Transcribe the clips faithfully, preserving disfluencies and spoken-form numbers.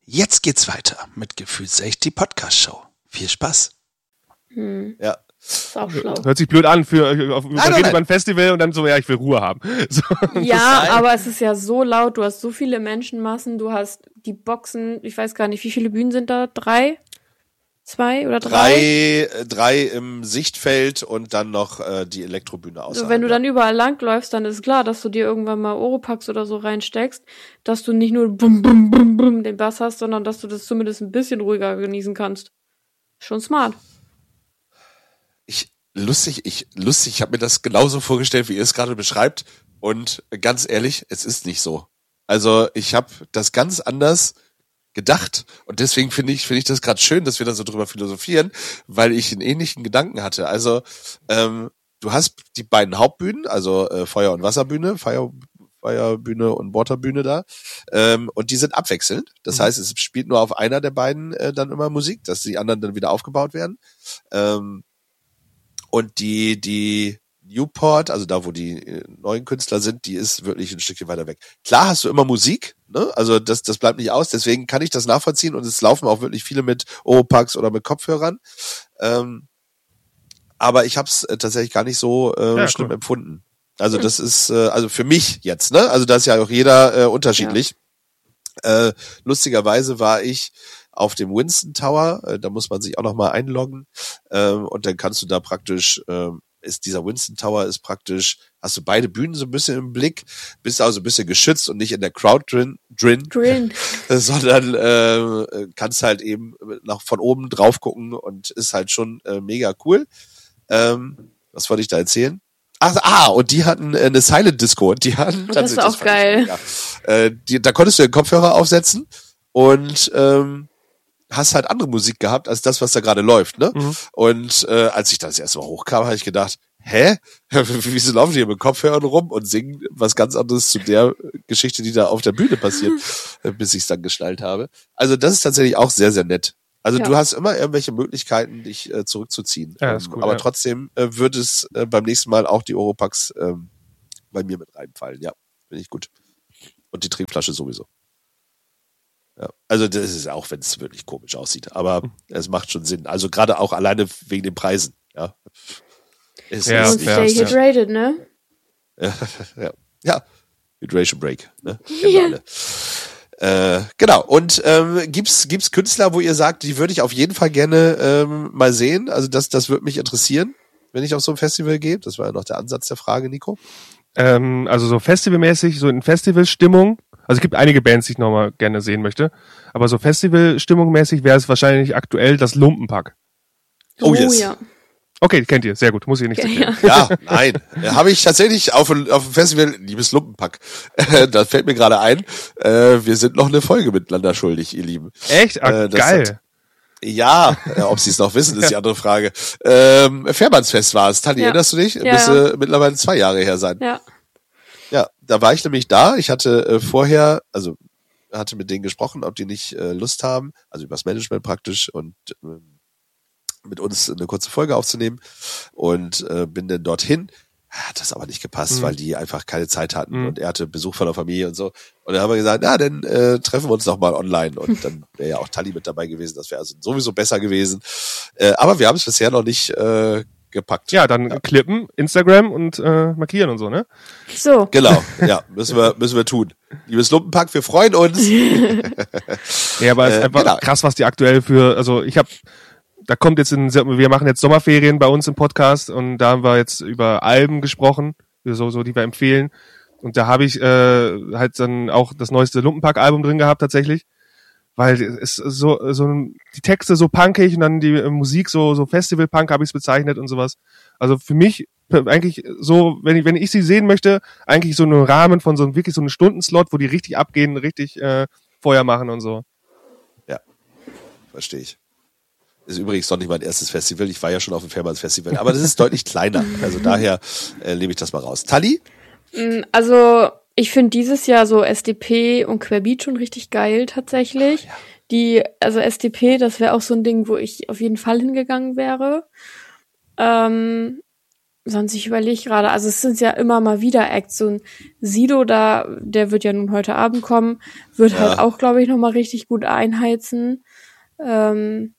Jetzt geht's weiter mit Gefühlsecht, die Podcast-Show. Viel Spaß. Hm. Ja. Ist auch schlau. Hört sich blöd an, für auf, nein, man nein. redet über ein Festival und dann so, ja, ich will Ruhe haben. So. Ja, Nein. aber es ist ja so laut, du hast so viele Menschenmassen, du hast die Boxen, ich weiß gar nicht, wie viele Bühnen sind da? Drei? Zwei oder drei? Drei, drei im Sichtfeld und dann noch äh, die Elektrobühne außerhalb. Also wenn du dann überall langläufst, dann ist klar, dass du dir irgendwann mal Oropax oder so reinsteckst, dass du nicht nur bum, bum, bum, bum den Bass hast, sondern dass du das zumindest ein bisschen ruhiger genießen kannst. Schon smart. Ich, lustig, ich, lustig, ich habe mir das genauso vorgestellt, wie ihr es gerade beschreibt. Und ganz ehrlich, es ist nicht so. Also ich habe das ganz anders gedacht und deswegen finde ich finde ich das gerade schön, dass wir da so drüber philosophieren, weil ich einen ähnlichen Gedanken hatte. Also ähm, du hast die beiden Hauptbühnen, also äh, Feuer- und Wasserbühne, Feuer, Feuerbühne und Waterbühne da, ähm, und die sind abwechselnd. Das Mhm. heißt, es spielt nur auf einer der beiden äh, dann immer Musik, dass die anderen dann wieder aufgebaut werden. Ähm, und die die Newport, also da, wo die äh, neuen Künstler sind, die ist wirklich ein Stückchen weiter weg. Klar hast du immer Musik, ne? Also das das bleibt nicht aus, deswegen kann ich das nachvollziehen und es laufen auch wirklich viele mit Oropax oder mit Kopfhörern. Ähm, aber ich habe es äh, tatsächlich gar nicht so äh, Ja, schlimm cool. empfunden. Also das ist, äh, also für mich jetzt, ne? Also da ist ja auch jeder äh, unterschiedlich. Äh, lustigerweise war ich auf dem Winston Tower, äh, da muss man sich auch nochmal einloggen, ähm, und dann kannst du da praktisch, ähm, ist dieser Winston Tower ist praktisch, hast du beide Bühnen so ein bisschen im Blick, bist also ein bisschen geschützt und nicht in der Crowd drin, drin Drin. sondern äh, kannst halt eben nach von oben drauf gucken und ist halt schon äh, mega cool. Ähm, was wollte ich da erzählen? Ach, ah, und die hatten äh, eine Silent Disco und die hatten Das ist tatsächlich- auch fand ich geil. mega. Äh, die, da konntest du den Kopfhörer aufsetzen und ähm, hast halt andere Musik gehabt als das, was da gerade läuft, ne? Mhm. Und äh, als ich da das erste Mal hochkam, habe ich gedacht, hä? Wieso laufen die hier mit Kopfhörern rum und singen was ganz anderes zu der Geschichte, die da auf der Bühne passiert, äh, bis ich es dann geschnallt habe. Also das ist tatsächlich auch sehr, sehr nett. Also Ja. du hast immer irgendwelche Möglichkeiten, dich äh, zurückzuziehen. Ja, ist Ähm, cool, aber ja. trotzdem äh, wird es äh, beim nächsten Mal auch die Oropax ähm, bei mir mit reinfallen. Ja, finde ich gut. Und die Trinkflasche sowieso. Ja, also das ist auch, wenn es wirklich komisch aussieht. Aber es macht schon Sinn. Also gerade auch alleine wegen den Preisen. Ja, es Ja, Und ist fair, stay ja. hydrated, ne? ja, ja, ja, Hydration Break. Ne? Kennen wir alle. Äh, genau. Und ähm, gibt's gibt's Künstler, wo ihr sagt, die würde ich auf jeden Fall gerne ähm, mal sehen? Also das das würde mich interessieren, wenn ich auf so ein Festival gehe. Das war ja noch der Ansatz der Frage, Nico. Ähm, also so festivalmäßig, so in Festivalstimmung. Also es gibt einige Bands, die ich nochmal gerne sehen möchte. Aber so Festivalstimmung mäßig wäre es wahrscheinlich aktuell das Lumpenpack. Oh, yes. ja. Okay, kennt ihr. Sehr gut. Muss ich nicht erklären. ja. Ja, nein. Äh, Habe ich tatsächlich auf, ein- auf dem Festival, liebes Lumpenpack, das fällt mir gerade ein, äh, wir sind noch eine Folge miteinander schuldig, ihr Lieben. Echt? Ah, Äh, das geil. hat- Ja, äh, ob sie es noch wissen, ist die andere Frage. Ähm, Fährmannsfest war es. Tali, Ja. erinnerst du dich? Ja, Müsste ja. mittlerweile zwei Jahre her sein. Ja. Ja, da war ich nämlich da. Ich hatte äh, vorher, also hatte mit denen gesprochen, ob die nicht äh, Lust haben, also übers Management praktisch und ähm, mit uns eine kurze Folge aufzunehmen und äh, bin dann dorthin. Hat das aber nicht gepasst, Mhm. weil die einfach keine Zeit hatten Mhm. und er hatte Besuch von der Familie und so. Und dann haben wir gesagt, na, dann äh, treffen wir uns doch mal online. Und dann wäre ja auch Tali mit dabei gewesen. Das wäre also sowieso besser gewesen. Äh, aber wir haben es bisher noch nicht äh, gepackt. Ja, dann klippen, Instagram und äh, markieren und so, ne? So. Genau, ja, müssen wir, müssen wir tun. Liebes Lumpenpack, wir freuen uns. Ja, aber es ist Äh, einfach genau. krass, was die aktuell für, also ich habe, da kommt jetzt in, wir machen jetzt Sommerferien bei uns im Podcast und da haben wir jetzt über Alben gesprochen, so, so die wir empfehlen. Und da habe ich äh, halt dann auch das neueste Lumpenpack-Album drin gehabt tatsächlich, weil es so, so die Texte so punkig und dann die äh, Musik so, so Festival-Punk habe ich es bezeichnet und sowas. Also für mich eigentlich so, wenn ich, wenn ich sie sehen möchte, eigentlich so einen Rahmen von so einem, wirklich so einem Stundenslot, wo die richtig abgehen, richtig äh, Feuer machen und so. Verstehe ich. Ist übrigens noch nicht mein erstes Festival. Ich war ja schon auf dem Fairmanns Festival, aber das ist deutlich kleiner. Also daher äh, nehme ich das mal raus. Tali? Mm, Also, ich finde dieses Jahr so S D P und Querbeat schon richtig geil tatsächlich. Ja. Die, also S D P, das wäre auch so ein Ding, wo ich auf jeden Fall hingegangen wäre. Ähm, sonst, ich überlege gerade, also es sind ja immer mal wieder Acts. So ein Sido, da, der wird ja nun heute Abend kommen, wird Ja. halt auch, glaube ich, nochmal richtig gut einheizen. Ähm,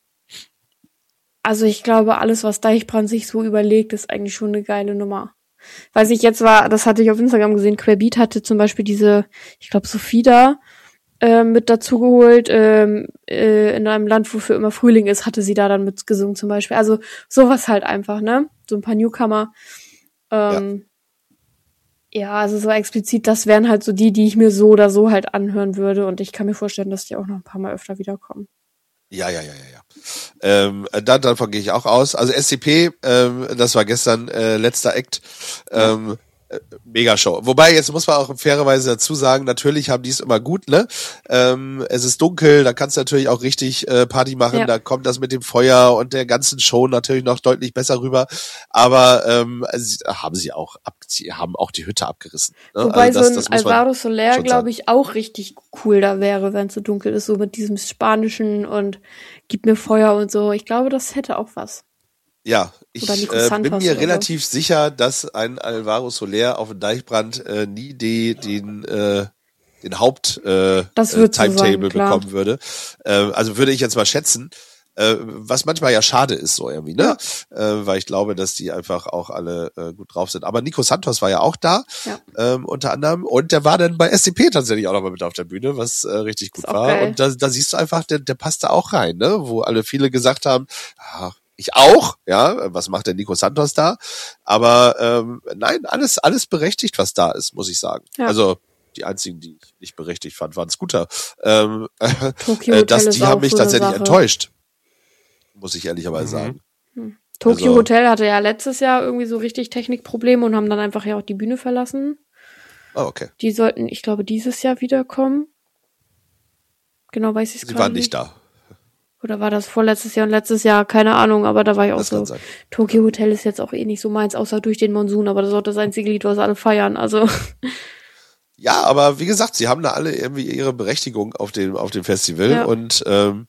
also ich glaube, alles, was Deichbrand sich so überlegt, ist eigentlich schon eine geile Nummer. Weiß ich jetzt war, das hatte ich auf Instagram gesehen, Querbeat hatte zum Beispiel diese, ich glaube, Sophida äh, mit dazugeholt, ähm, äh, in einem Land, wo für immer Frühling ist, hatte sie da dann mitgesungen zum Beispiel. Also sowas halt einfach, ne? So ein paar Newcomer. Ähm, ja. ja, also so explizit, das wären halt so die, die ich mir so oder so halt anhören würde. Und ich kann mir vorstellen, dass die auch noch ein paar Mal öfter wiederkommen. Ja, ja, ja, ja, ja. Ähm, dann, davon gehe ich auch aus. Also S C P, ähm, das war gestern äh, letzter Act. Ähm, äh, Megashow. Wobei, jetzt muss man auch fairerweise dazu sagen, natürlich haben die es immer gut, ne? Ähm, es ist dunkel, da kannst du natürlich auch richtig äh, Party machen, Ja. da kommt das mit dem Feuer und der ganzen Show natürlich noch deutlich besser rüber. Aber ähm, sie, haben sie auch ab, sie haben auch die Hütte abgerissen. Ne? Wobei Also das, so ein das muss man Alvaro Soler, schon glaube ich, auch richtig cool da wäre, wenn es so dunkel ist, so mit diesem Spanischen und gib mir Feuer und so. Ich glaube, das hätte auch was. Ja, ich Oder Nico äh, bin Santos mir oder relativ sicher, dass ein Alvaro Soler auf dem Deichbrand äh, nie die, den äh, den Haupt äh, Das äh, wird so Timetable sein, klar. bekommen würde. Äh, also würde ich jetzt mal schätzen, äh, was manchmal ja schade ist so irgendwie, ne? Äh, weil ich glaube, dass die einfach auch alle äh, gut drauf sind. Aber Nico Santos war ja auch da, Ja. ähm, unter anderem, und der war dann bei S C P tatsächlich auch nochmal mit auf der Bühne, was äh, richtig gut Ist auch war. geil. Und da, da siehst du einfach, der, der passt da auch rein, ne? Wo alle viele gesagt haben, ah, ich auch, ja, was macht der Nico Santos da? Aber ähm, nein, alles alles berechtigt, was da ist, muss ich sagen. Ja. Also die einzigen, die ich nicht berechtigt fand, waren Scooter. Ähm, Tokyo äh, Hotel das, ist die auch haben mich so eine tatsächlich Sache. enttäuscht, muss ich ehrlicherweise Mhm. sagen. Tokyo Also- Hotel hatte ja letztes Jahr irgendwie so richtig Technikprobleme und haben dann einfach ja auch die Bühne verlassen. Oh, okay. Die sollten, ich glaube, dieses Jahr wiederkommen. Genau weiß ich es Sie gerade waren nicht da. Oder war das vorletztes Jahr und letztes Jahr? Keine Ahnung, aber da war ich auch Das kann so. sein. Tokyo Hotel ist jetzt auch eh nicht so meins, außer durch den Monsun, aber das ist auch das einzige Lied, was alle feiern. Also, Ja, aber wie gesagt, sie haben da alle irgendwie ihre Berechtigung auf dem auf dem Festival Ja. und ähm,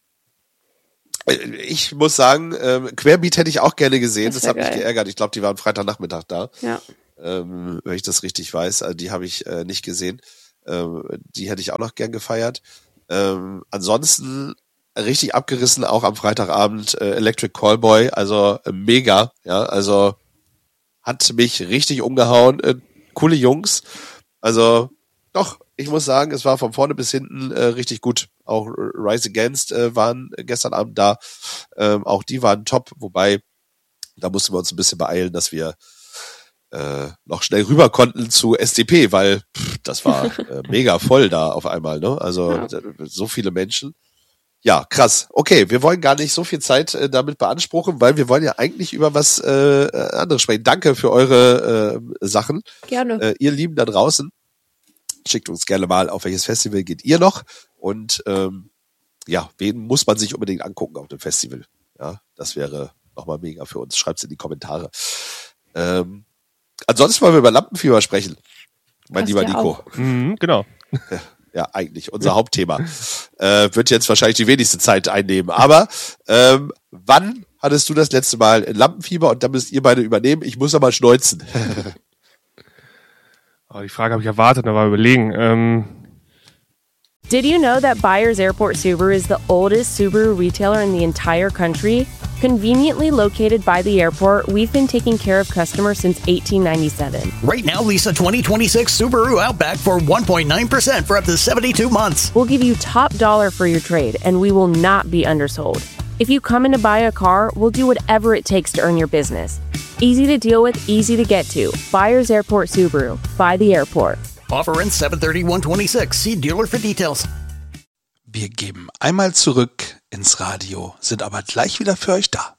ich muss sagen, ähm, Querbeat hätte ich auch gerne gesehen. Das Das, wär hat mich geil. geärgert. Ich glaube, die waren Freitagnachmittag da. ja. ähm, wenn ich das richtig weiß. Also die habe ich äh, nicht gesehen. Ähm, die hätte ich auch noch gern gefeiert. Ähm, ansonsten richtig abgerissen, auch am Freitagabend äh, Electric Callboy, also äh, mega, ja, also hat mich richtig umgehauen. Äh, coole Jungs. Also doch, ich muss sagen, es war von vorne bis hinten äh, richtig gut. Auch Rise Against äh, waren gestern Abend da. Ähm, auch die waren top, wobei da mussten wir uns ein bisschen beeilen, dass wir äh, noch schnell rüber konnten zu S D P, weil pff, das war äh, mega voll da auf einmal, ne? Also Ja. so viele Menschen. Ja, krass. Okay, wir wollen gar nicht so viel Zeit äh, damit beanspruchen, weil wir wollen ja eigentlich über was äh, anderes sprechen. Danke für eure äh, Sachen. Gerne. Äh, ihr Lieben da draußen, schickt uns gerne mal, auf welches Festival geht ihr noch und ähm, ja, wen muss man sich unbedingt angucken auf dem Festival? Ja, das wäre nochmal mega für uns. Schreibt's in die Kommentare. Ähm, ansonsten wollen wir über Lampenfieber sprechen, mein Passt lieber ja Nico. auch. Mhm, genau. Ja, eigentlich unser Hauptthema. Äh, wird jetzt wahrscheinlich die wenigste Zeit einnehmen. Aber ähm, wann hattest du das letzte Mal Lampenfieber? Und dann müsst ihr beide übernehmen. Ich muss aber schneuzen. Oh, die Frage habe ich erwartet, aber überlegen. Ähm, Did you know that Byers Airport Subaru is the oldest Subaru retailer in the entire country? Conveniently located by the airport, we've been taking care of customers since eighteen ninety-seven. Right now, lease a twenty twenty-six Subaru Outback for one point nine percent for up to seventy-two months. We'll give you top dollar for your trade, and we will not be undersold. If you come in to buy a car, we'll do whatever it takes to earn your business. Easy to deal with, easy to get to. Byers Airport Subaru. By the airport. Offer ends seven thirty-one twenty-six. See dealer for details. Wir geben einmal zurück ins Radio, sind aber gleich wieder für euch da.